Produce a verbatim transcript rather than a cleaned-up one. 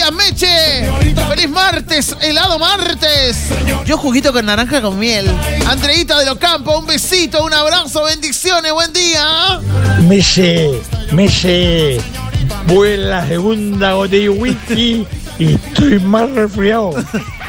días, Meche. Feliz martes, helado martes. Yo juguito con naranja con miel. Andreita de los Campos, un besito, un abrazo, bendiciones, buen día. Meche, Meche, voy en la segunda botella de whisky y estoy más resfriado.